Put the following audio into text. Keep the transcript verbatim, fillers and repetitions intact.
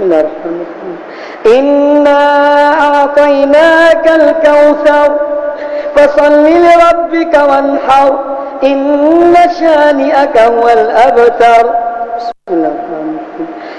الله الرحمن الرحيم. إنا أعطيناك الكوثر فصل لربك وانحر إن شانئك هو الأبتر. بسم الله الرحمن الرحيم.